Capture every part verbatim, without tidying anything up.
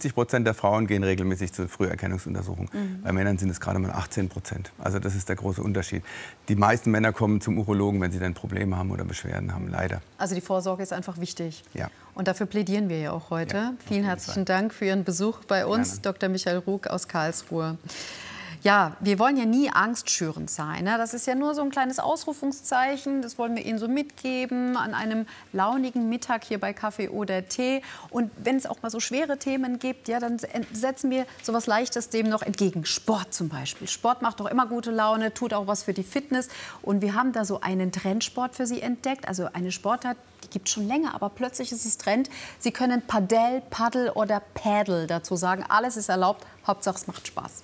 fünfzig Prozent der Frauen gehen regelmäßig zur Früherkennungsuntersuchung. Mhm. Bei Männern sind es gerade mal achtzehn Prozent. Also das ist der große Unterschied. Die meisten Männer kommen zum Urologen, wenn sie dann Probleme haben oder Beschwerden haben, leider. Also die Vorsorge ist einfach wichtig. Ja. Und dafür plädieren wir ja auch heute. Ja, Vielen herzlichen Dank für Ihren Besuch bei uns, Gerne. Doktor Michael Rug aus Karlsruhe. Ja, wir wollen ja nie angstschürend sein. Ne? Das ist ja nur so ein kleines Ausrufungszeichen. Das wollen wir Ihnen so mitgeben an einem launigen Mittag hier bei Kaffee oder Tee. Und wenn es auch mal so schwere Themen gibt, ja, dann setzen wir so was Leichtes dem noch entgegen. Sport zum Beispiel. Sport macht doch immer gute Laune, tut auch was für die Fitness. Und wir haben da so einen Trendsport für Sie entdeckt. Also eine Sportart, die gibt es schon länger, aber plötzlich ist es Trend. Sie können Padel, Paddel oder Paddle dazu sagen. Alles ist erlaubt. Hauptsache es macht Spaß.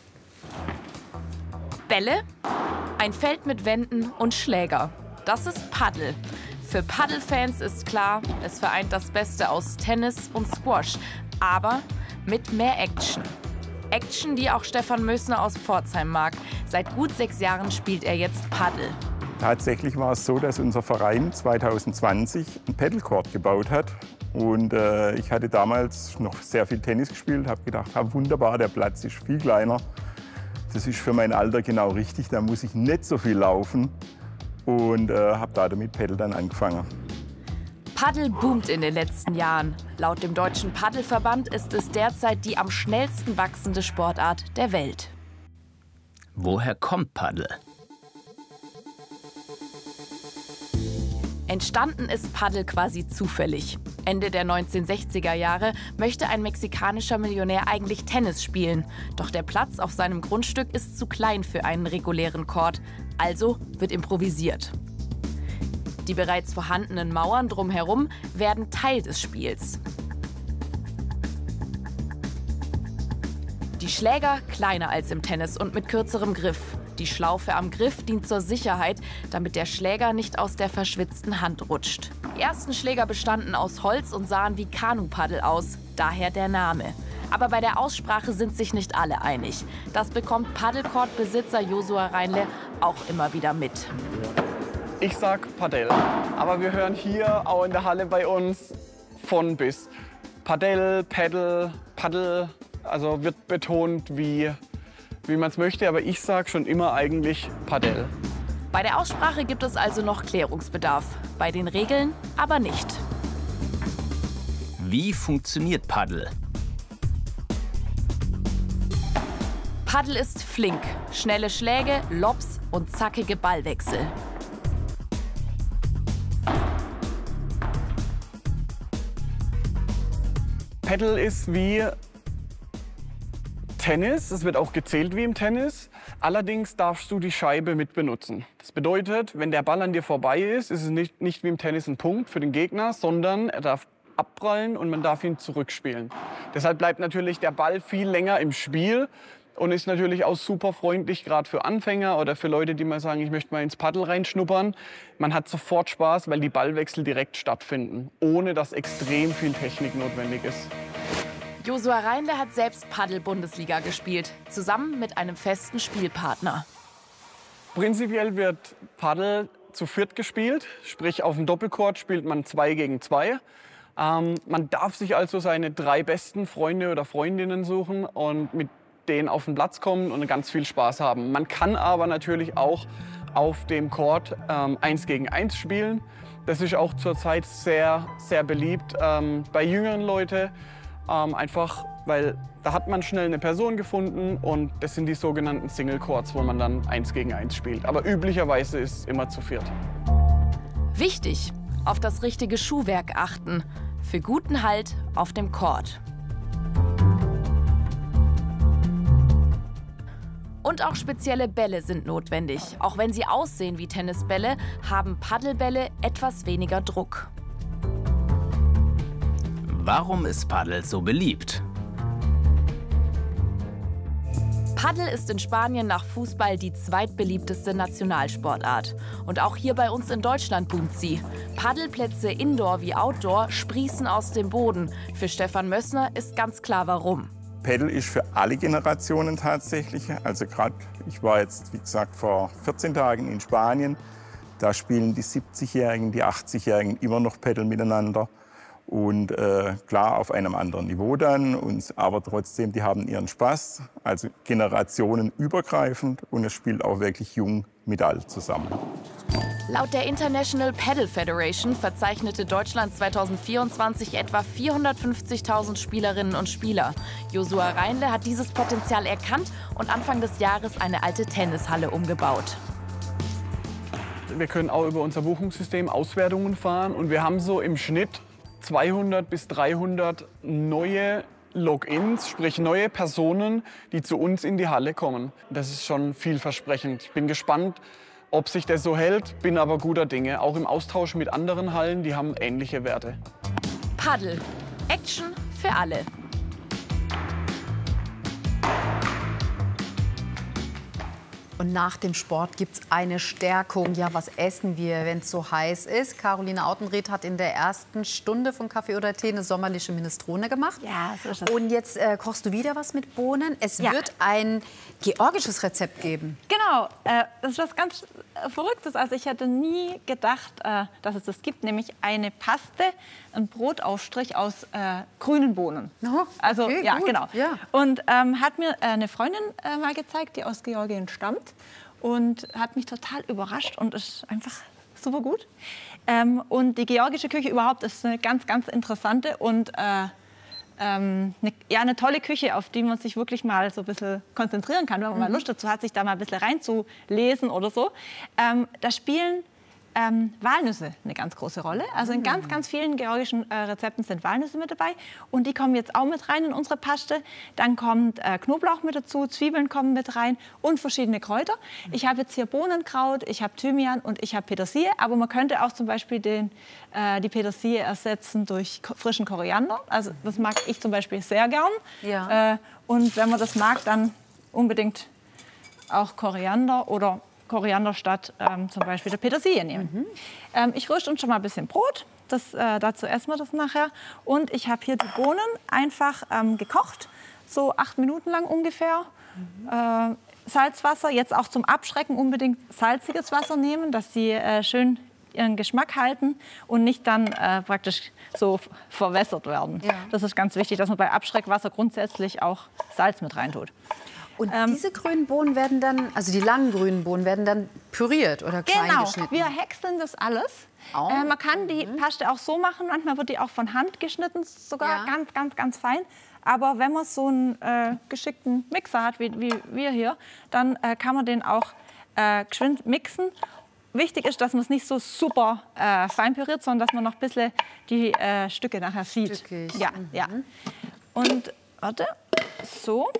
Bälle, ein Feld mit Wänden und Schläger. Das ist Paddel. Für Paddle-Fans ist klar, es vereint das Beste aus Tennis und Squash, aber mit mehr Action. Action, die auch Stefan Mössner aus Pforzheim mag. Seit gut sechs Jahren spielt er jetzt Paddel. Tatsächlich war es so, dass unser Verein zwanzig zwanzig einen Paddlecourt gebaut hat. Und äh, ich hatte damals noch sehr viel Tennis gespielt, habe gedacht, ah, wunderbar, der Platz ist viel kleiner. Das ist für mein Alter genau richtig, da muss ich nicht so viel laufen. Und äh, habe da mit Paddel dann angefangen. Paddel boomt in den letzten Jahren. Laut dem Deutschen Paddelverband ist es derzeit die am schnellsten wachsende Sportart der Welt. Woher kommt Paddel? Entstanden ist Paddel quasi zufällig. Ende der neunzehnhundertsechziger Jahre möchte ein mexikanischer Millionär eigentlich Tennis spielen. Doch der Platz auf seinem Grundstück ist zu klein für einen regulären Court. Also wird improvisiert. Die bereits vorhandenen Mauern drumherum werden Teil des Spiels. Die Schläger kleiner als im Tennis und mit kürzerem Griff. Die Schlaufe am Griff dient zur Sicherheit, damit der Schläger nicht aus der verschwitzten Hand rutscht. Die ersten Schläger bestanden aus Holz und sahen wie Kanu-Paddel aus, daher der Name. Aber bei der Aussprache sind sich nicht alle einig. Das bekommt Paddlecourt-Besitzer Josua Reinle auch immer wieder mit. Ich sag Padel, aber wir hören hier auch in der Halle bei uns von bis. Padel, Paddle, Paddel, also wird betont, wie wie man es möchte, aber ich sage schon immer eigentlich Padel. Bei der Aussprache gibt es also noch Klärungsbedarf, bei den Regeln aber nicht. Wie funktioniert Paddel? Paddel ist flink, schnelle Schläge, Lobs und zackige Ballwechsel. Paddel ist wie Tennis, es wird auch gezählt wie im Tennis. Allerdings darfst du die Scheibe mit benutzen. Das bedeutet, wenn der Ball an dir vorbei ist, ist es nicht, nicht wie im Tennis ein Punkt für den Gegner, sondern er darf abprallen und man darf ihn zurückspielen. Deshalb bleibt natürlich der Ball viel länger im Spiel und ist natürlich auch super freundlich, gerade für Anfänger oder für Leute, die mal sagen, ich möchte mal ins Paddel reinschnuppern. Man hat sofort Spaß, weil die Ballwechsel direkt stattfinden, ohne dass extrem viel Technik notwendig ist. Josua Reinle hat selbst Paddel-Bundesliga gespielt, zusammen mit einem festen Spielpartner. Prinzipiell wird Paddel zu viert gespielt, sprich auf dem Doppelcourt spielt man zwei gegen zwei. Ähm, man darf sich also seine drei besten Freunde oder Freundinnen suchen und mit denen auf den Platz kommen und ganz viel Spaß haben. Man kann aber natürlich auch auf dem Court ähm, eins gegen eins spielen. Das ist auch zurzeit sehr, sehr beliebt ähm, bei jüngeren Leuten. Ähm, einfach, weil da hat man schnell eine Person gefunden und das sind die sogenannten Single Courts, wo man dann eins gegen eins spielt. Aber üblicherweise ist es immer zu viert. Wichtig, auf das richtige Schuhwerk achten. Für guten Halt auf dem Court. Und auch spezielle Bälle sind notwendig. Auch wenn sie aussehen wie Tennisbälle, haben Paddelbälle etwas weniger Druck. Warum ist Paddel so beliebt? Paddel ist in Spanien nach Fußball die zweitbeliebteste Nationalsportart. Und auch hier bei uns in Deutschland boomt sie. Paddelplätze Indoor wie Outdoor sprießen aus dem Boden. Für Stefan Mössner ist ganz klar, warum. Paddel ist für alle Generationen tatsächlich. Also gerade, ich war jetzt, wie gesagt, vor vierzehn Tagen in Spanien. Da spielen die siebzigjährigen, die achtzigjährigen immer noch Paddel miteinander. Und äh, klar, auf einem anderen Niveau dann, und, aber trotzdem, die haben ihren Spaß, also generationenübergreifend, und es spielt auch wirklich jung mit alt zusammen. Laut der International Paddle Federation verzeichnete Deutschland zweitausendvierundzwanzig etwa vierhundertfünfzigtausend Spielerinnen und Spieler. Josua Reinle hat dieses Potenzial erkannt und Anfang des Jahres eine alte Tennishalle umgebaut. Wir können auch über unser Buchungssystem Auswertungen fahren und wir haben so im Schnitt zweihundert bis dreihundert neue Logins, sprich neue Personen, die zu uns in die Halle kommen. Das ist schon vielversprechend. Ich bin gespannt, ob sich das so hält, bin aber guter Dinge. Auch im Austausch mit anderen Hallen, die haben ähnliche Werte. Paddel. Action für alle. Und nach dem Sport gibt es eine Stärkung. Ja, was essen wir, wenn es so heiß ist? Caroline Autenrieth hat in der ersten Stunde von Kaffee oder Tee eine sommerliche Minestrone gemacht. Ja, so ist das. Und jetzt äh, kochst du wieder was mit Bohnen. Es Ja. wird ein georgisches Rezept geben. Genau, äh, das ist was ganz äh, Verrücktes. Also ich hätte nie gedacht, äh, dass es das gibt, nämlich eine Paste, ein Brotaufstrich aus äh, grünen Bohnen. Oh, also okay, ja, gut, genau. ja. Und ähm, hat mir äh, eine Freundin äh, mal gezeigt, die aus Georgien stammt, und hat mich total überrascht und ist einfach super gut. Ähm, und die georgische Küche überhaupt ist eine ganz, ganz interessante und äh, Ähm, eine, ja, eine tolle Küche, auf die man sich wirklich mal so ein bisschen konzentrieren kann, wenn man mal Lust dazu hat, sich da mal ein bisschen reinzulesen oder so. Ähm, da spielen ähm, Walnüsse eine ganz große Rolle. Also in ganz, ganz vielen georgischen äh, Rezepten sind Walnüsse mit dabei. Und die kommen jetzt auch mit rein in unsere Paste. Dann kommt äh, Knoblauch mit dazu, Zwiebeln kommen mit rein und verschiedene Kräuter. Ich habe jetzt hier Bohnenkraut, ich habe Thymian und ich habe Petersilie. Aber man könnte auch zum Beispiel den, äh, die Petersilie ersetzen durch ko- frischen Koriander. Also das mag ich zum Beispiel sehr gern. Ja. Äh, und wenn man das mag, dann unbedingt auch Koriander oder Koriander statt ähm, zum Beispiel der Petersilie nehmen. Mhm. Ähm, ich röste uns schon mal ein bisschen Brot. Das, äh, dazu essen wir das nachher. Und ich habe hier die Bohnen einfach ähm, gekocht, so acht Minuten lang ungefähr. Mhm. Äh, Salzwasser, jetzt auch zum Abschrecken unbedingt salziges Wasser nehmen, dass sie äh, schön ihren Geschmack halten und nicht dann äh, praktisch so f- verwässert werden. Ja. Das ist ganz wichtig, dass man bei Abschreckwasser grundsätzlich auch Salz mit reintut. Und Ähm, diese grünen Bohnen werden dann, also die langen grünen Bohnen werden dann püriert oder klein Genau, geschnitten. wir häckseln das alles. Oh. Äh, man kann die Paste auch so machen, manchmal wird die auch von Hand geschnitten, sogar Ja. ganz, ganz, ganz fein. Aber wenn man so einen äh, geschickten Mixer hat, wie, wie wir hier, dann äh, kann man den auch äh, geschwind mixen. Wichtig ist, dass man es nicht so super äh, fein püriert, sondern dass man noch ein bisschen die äh, Stücke nachher sieht. Stückig. Ja, ja. Und warte, so.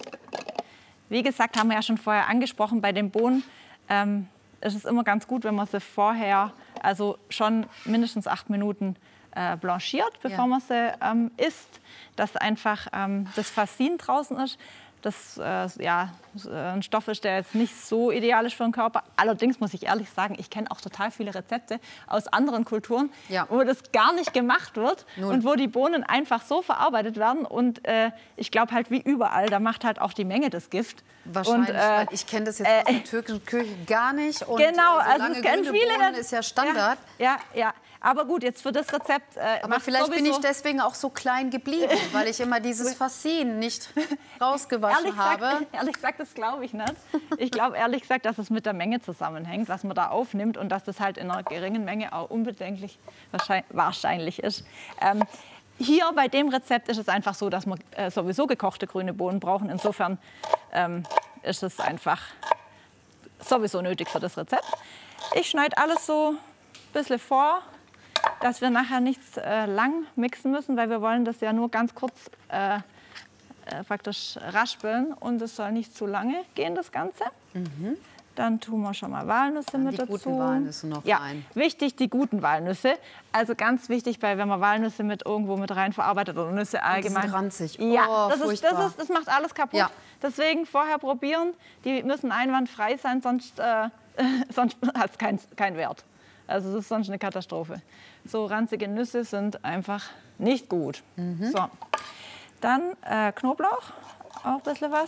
Wie gesagt, haben wir ja schon vorher angesprochen, bei den Bohnen ähm, ist es immer ganz gut, wenn man sie vorher, also schon mindestens acht Minuten äh, blanchiert, bevor Ja. man sie ähm, isst, dass einfach ähm, das Fassin draußen ist. Das äh, ja, ein Stoff ist, der jetzt nicht so ideal ist für den Körper. Allerdings muss ich ehrlich sagen, ich kenne auch total viele Rezepte aus anderen Kulturen, Ja. wo das gar nicht gemacht wird Null. und wo die Bohnen einfach so verarbeitet werden. Und äh, ich glaube halt wie überall, da macht halt auch die Menge das Gift. Wahrscheinlich, und, äh, weil ich kenne das jetzt aus der türkischen Küche gar nicht. Und Genau, äh, so also lange es kennen grüne viele. Bohnen ist ja Standard. Ja, ja, ja. Aber gut, jetzt für das Rezept. Äh, Aber macht vielleicht bin ich sowieso- deswegen auch so klein geblieben, weil ich immer dieses Fassin nicht rausgewaschen Ehrlich habe. gesagt, ehrlich gesagt, das glaube ich nicht. Ich glaube ehrlich gesagt, dass es mit der Menge zusammenhängt, was man da aufnimmt und dass das halt in einer geringen Menge auch unbedenklich wahrscheinlich, wahrscheinlich ist. Ähm, hier bei dem Rezept ist es einfach so, dass wir äh, sowieso gekochte grüne Bohnen brauchen. Insofern ähm, ist es einfach sowieso nötig für das Rezept. Ich schneide alles so ein bisschen vor, dass wir nachher nichts äh, lang mixen müssen, weil wir wollen das ja nur ganz kurz äh, äh, praktisch raspeln und es soll nicht zu lange gehen, das Ganze. Dann tun wir schon mal Walnüsse Dann mit die dazu. guten Walnüsse noch ja, rein. wichtig, die guten Walnüsse. Also ganz wichtig, bei, wenn man Walnüsse mit irgendwo mit rein verarbeitet oder Nüsse allgemein. sind ranzig. Ja, Oh, das, ist, das, furchtbar. ist, das macht alles kaputt. Ja. Deswegen vorher probieren. Die müssen einwandfrei sein, sonst, äh, sonst hat es keinen keinen Wert. Also das ist sonst eine Katastrophe. So ranzige Nüsse sind einfach nicht gut. So. Dann äh, Knoblauch, auch ein bisschen was.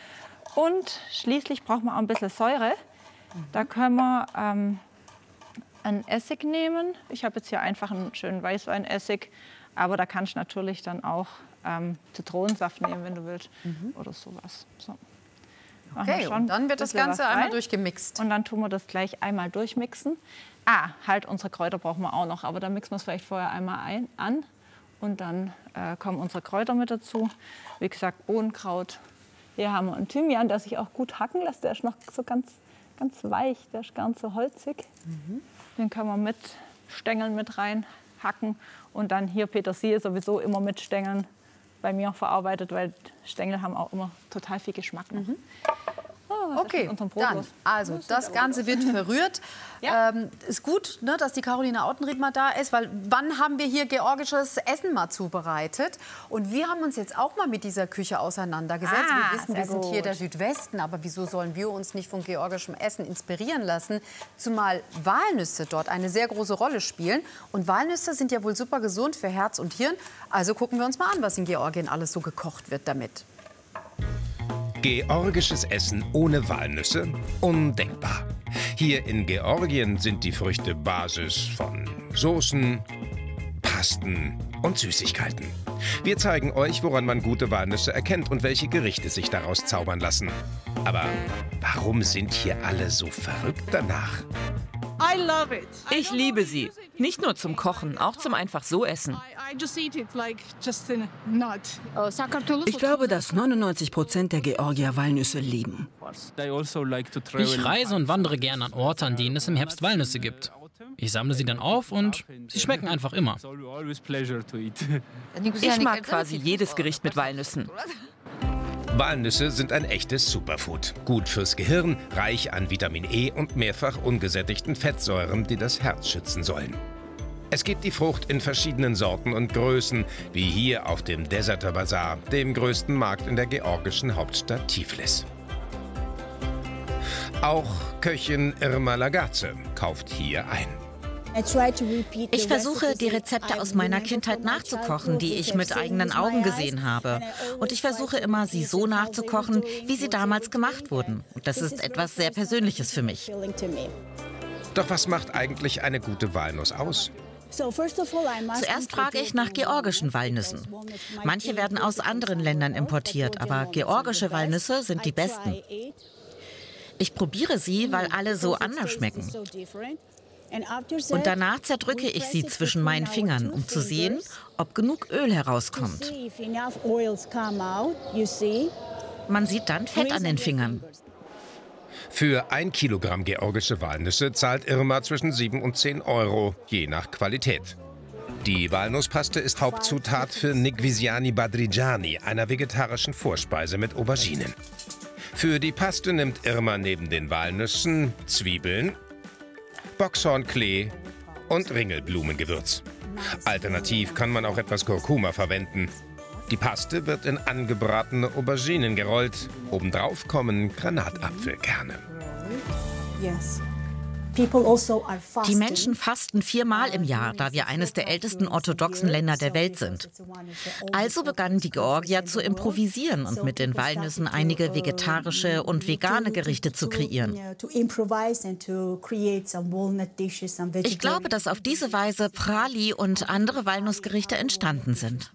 Und schließlich braucht man auch ein bisschen Säure. Da können wir ähm, einen Essig nehmen. Ich habe jetzt hier einfach einen schönen Weißweinessig. Aber da kannst du natürlich dann auch ähm, Zitronensaft nehmen, wenn du willst. Mhm. Oder sowas. So. Okay, und dann wird das Ganze einmal durchgemixt. Und dann tun wir das gleich einmal durchmixen. Ah, halt, unsere Kräuter brauchen wir auch noch. Aber dann mixen wir es vielleicht vorher einmal ein, an. Und dann äh, kommen unsere Kräuter mit dazu. Wie gesagt, Bohnenkraut. Hier haben wir einen Thymian, der sich auch gut hacken lässt. Der ist noch so ganz, ganz weich, der ist gar nicht so holzig. Mhm. Den können wir mit Stängeln mit rein hacken. Und dann hier Petersilie sowieso immer mit Stängeln bei mir verarbeitet, weil Stängel haben auch immer total viel Geschmack. Mhm. Oh, okay, dann, also das Ganze wird verrührt. Ja. Ähm, ist gut, ne, dass die Caroline Autenried mal da ist, weil wann haben wir hier georgisches Essen mal zubereitet? Und wir haben uns jetzt auch mal mit dieser Küche auseinandergesetzt. Ah, wir wissen, wir sind hier der Südwesten, aber wieso sollen wir uns nicht von georgischem Essen inspirieren lassen? Zumal Walnüsse dort eine sehr große Rolle spielen. Und Walnüsse sind ja wohl super gesund für Herz und Hirn. Also gucken wir uns mal an, was in Georgien alles so gekocht wird damit. Georgisches Essen ohne Walnüsse? Undenkbar. Hier in Georgien sind die Früchte Basis von Soßen, Pasten und Süßigkeiten. Wir zeigen euch, woran man gute Walnüsse erkennt und welche Gerichte sich daraus zaubern lassen. Aber warum sind hier alle so verrückt danach? Ich liebe sie. Nicht nur zum Kochen, auch zum einfach so essen. Ich glaube, dass neunundneunzig Prozent der Georgier Walnüsse lieben. Ich reise und wandere gerne an Orte, an denen es im Herbst Walnüsse gibt. Ich sammle sie dann auf und sie schmecken einfach immer. Ich mag quasi jedes Gericht mit Walnüssen. Walnüsse sind ein echtes Superfood. Gut fürs Gehirn, reich an Vitamin E und mehrfach ungesättigten Fettsäuren, die das Herz schützen sollen. Es gibt die Frucht in verschiedenen Sorten und Größen, wie hier auf dem Deserter Bazar, dem größten Markt in der georgischen Hauptstadt Tiflis. Auch Köchin Irma Lagaze kauft hier ein. Ich versuche, die Rezepte aus meiner Kindheit nachzukochen, die ich mit eigenen Augen gesehen habe. Und ich versuche immer, sie so nachzukochen, wie sie damals gemacht wurden. Und das ist etwas sehr Persönliches für mich. Doch was macht eigentlich eine gute Walnuss aus? Zuerst frage ich nach georgischen Walnüssen. Manche werden aus anderen Ländern importiert, aber georgische Walnüsse sind die besten. Ich probiere sie, weil alle so anders schmecken. Und danach zerdrücke ich sie zwischen meinen Fingern, um zu sehen, ob genug Öl herauskommt. Man sieht dann Fett an den Fingern. Für ein Kilogramm georgische Walnüsse zahlt Irma zwischen sieben und zehn Euro, je nach Qualität. Die Walnusspaste ist Hauptzutat für Nikvisiani Badrijani, einer vegetarischen Vorspeise mit Auberginen. Für die Paste nimmt Irma neben den Walnüssen Zwiebeln, Boxhornklee und Ringelblumengewürz. Alternativ kann man auch etwas Kurkuma verwenden. Die Paste wird in angebratene Auberginen gerollt. Obendrauf kommen Granatapfelkerne. Die Menschen fasten viermal im Jahr, da wir eines der ältesten orthodoxen Länder der Welt sind. Also begannen die Georgier zu improvisieren und mit den Walnüssen einige vegetarische und vegane Gerichte zu kreieren. Ich glaube, dass auf diese Weise Prali und andere Walnussgerichte entstanden sind.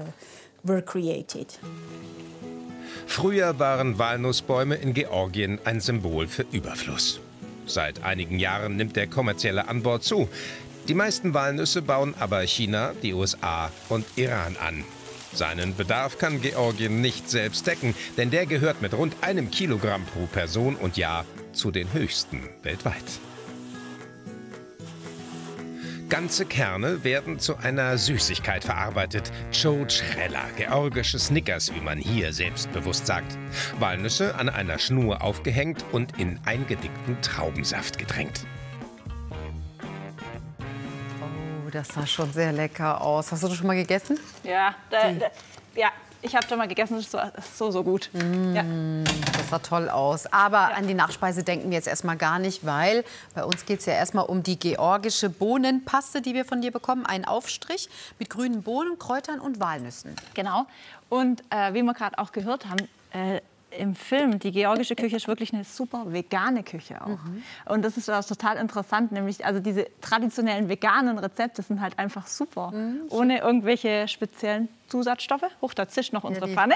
Früher waren Walnussbäume in Georgien ein Symbol für Überfluss. Seit einigen Jahren nimmt der kommerzielle Anbau zu. Die meisten Walnüsse bauen aber China, die U S A und Iran an. Seinen Bedarf kann Georgien nicht selbst decken, denn der gehört mit rund einem Kilogramm pro Person und Jahr zu den höchsten weltweit. Ganze Kerne werden zu einer Süßigkeit verarbeitet. Chochela, georgische Snickers, wie man hier selbstbewusst sagt. Walnüsse an einer Schnur aufgehängt und in eingedickten Traubensaft getränkt. Oh, das sah schon sehr lecker aus. Hast du das schon mal gegessen? Ja, da, da, ja. Ich habe schon mal gegessen, das ist so, so, so gut. Mmh, ja. Das sah toll aus. Aber ja. an die Nachspeise denken wir jetzt erstmal gar nicht, weil bei uns geht es ja erstmal um die georgische Bohnenpaste, die wir von dir bekommen. Ein Aufstrich mit grünen Bohnen, Kräutern und Walnüssen. Genau. Und äh, wie wir gerade auch gehört haben, äh, im Film, die georgische Küche ist wirklich eine super vegane Küche auch. Mhm. Und das ist auch total interessant, nämlich also diese traditionellen veganen Rezepte sind halt einfach super, mhm. ohne irgendwelche speziellen Zusatzstoffe. Hoch, da zischt noch unsere ja, die, Pfanne.